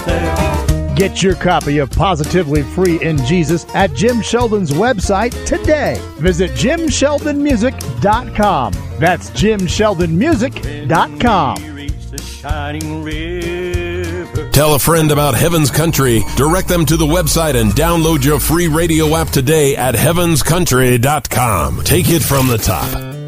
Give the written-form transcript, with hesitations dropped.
Get your copy of Positively Free in Jesus at Jim Sheldon's website today. Visit JimSheldonMusic.com. That's JimSheldonMusic.com. Tell a friend about Heaven's Country. Direct them to the website and download your free radio app today at HeavensCountry.com. Take it from the top.